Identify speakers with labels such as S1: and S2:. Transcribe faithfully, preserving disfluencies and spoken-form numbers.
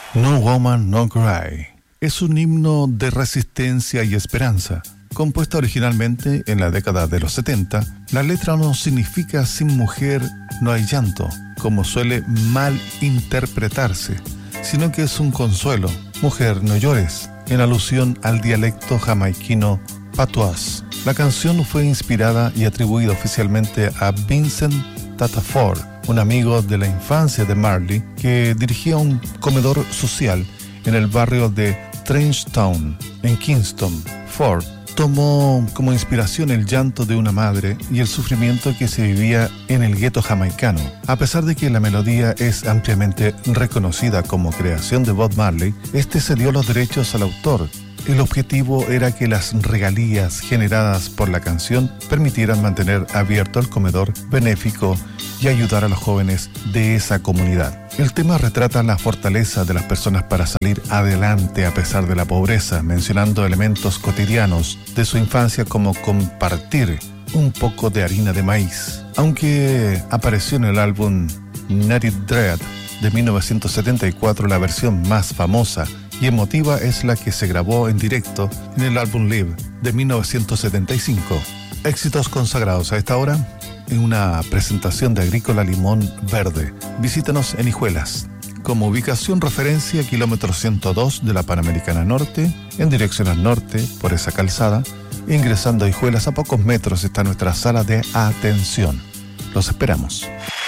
S1: No Woman, No Cry es un himno de resistencia y esperanza. Compuesta originalmente en la década de los setenta, la letra no significa sin mujer no hay llanto, como suele mal interpretarse, sino que es un consuelo, mujer no llores, en alusión al dialecto jamaiquino patois. La canción fue inspirada y atribuida oficialmente a Vincent Tata Ford, un amigo de la infancia de Marley que dirigía un comedor social en el barrio de Trenchtown, en Kingston. Ford tomó como inspiración el llanto de una madre y el sufrimiento que se vivía en el gueto jamaicano. A pesar de que la melodía es ampliamente reconocida como creación de Bob Marley, este cedió los derechos al autor. El objetivo era que las regalías generadas por la canción permitieran mantener abierto el comedor benéfico y ayudar a los jóvenes de esa comunidad. El tema retrata la fortaleza de las personas para salir adelante a pesar de la pobreza, mencionando elementos cotidianos de su infancia como compartir un poco de harina de maíz. Aunque apareció en el álbum Natty Dread de mil novecientos setenta y cuatro, la versión más famosa y emotiva es la que se grabó en directo en el álbum Live de mil novecientos setenta y cinco. Éxitos consagrados a esta hora en una presentación de Agrícola Limón Verde. Visítanos en Hijuelas. Como ubicación referencia, kilómetro ciento dos de la Panamericana Norte, en dirección al norte, por esa calzada. Ingresando a Hijuelas, a pocos metros está nuestra sala de atención. Los esperamos.